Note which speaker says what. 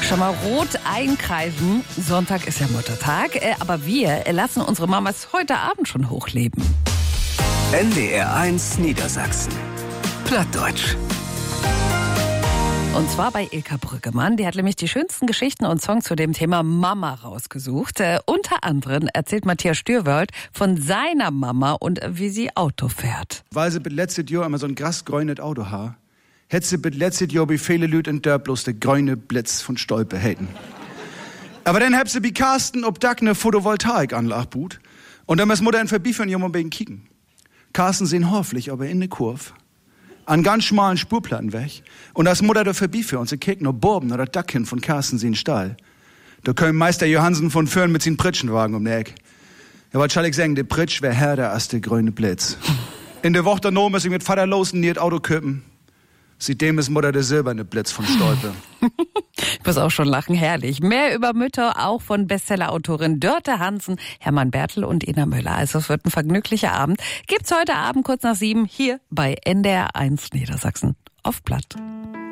Speaker 1: Schon mal rot einkreisen. Sonntag ist ja Muttertag, aber wir lassen unsere Mamas heute Abend schon hochleben.
Speaker 2: NDR1 Niedersachsen. Plattdeutsch.
Speaker 1: Und zwar bei Ilka Brüggemann. Die hat nämlich die schönsten Geschichten und Songs zu dem Thema Mama rausgesucht. Unter anderem erzählt Matthias Stürwald von seiner Mama und wie sie Auto fährt.
Speaker 3: Weil sie bis letztes Jahr immer so ein grasgrünes Auto hat, hätte sie bis letztes Jahr bei viele Leute in der bloß der grüne Blitz von Stolpe hätten. Aber dann hat sie bei Carsten ob Dach eine Photovoltaikanlage bucht und dann muss Mutter ihn vorbeiführen, ja mal ein bisschen kicken. Carsten sehen hoffentlich, aber in der Kurve. An ganz schmalen Spurplatten weg. Und als Mutter da vorbeiführt und sie kicken nur Borben oder Dach hin von Carsten sehen Stall. Da können Meister Johansen von Föhren mit seinen Pritschenwagen um die Eck. Ja, was soll ich sagen, der Pritsch wär härter als der grüne Blitz. In der Woche danach muss ich mit Vater los und nicht Auto köppen. Seitdem ist Mutter der silberne Blitz von Stolpe.
Speaker 1: Ich muss auch schon lachen, herrlich. Mehr über Mütter, auch von Bestsellerautorin Dörte Hansen, Hermann Bertel und Ina Müller. Also es wird ein vergnüglicher Abend. Gibt's heute Abend kurz nach 7 hier bei NDR1 Niedersachsen auf Platt.